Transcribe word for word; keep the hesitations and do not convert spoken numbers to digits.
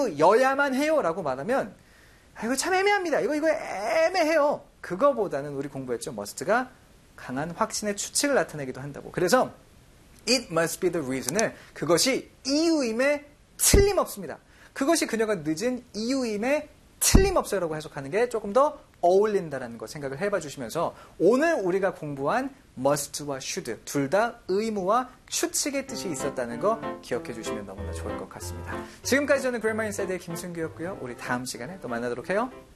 이유여야만 해요 라고 말하면 아, 이거 참 애매합니다. 이거 이거 애매해요. 그거보다는 우리 공부했죠. must가 강한 확신의 추측을 나타내기도 한다고. 그래서 it must be the reason을 그것이 이유임에 틀림없습니다. 그것이 그녀가 늦은 이유임에 틀림없어요라고 해석하는 게 조금 더 어울린다라는 거 생각을 해봐 주시면서 오늘 우리가 공부한 must와 should 둘 다 의무와 추측의 뜻이 있었다는 거 기억해 주시면 너무나 좋을 것 같습니다. 지금까지 저는 Grammar Insider의 김승규였고요. 우리 다음 시간에 또 만나도록 해요.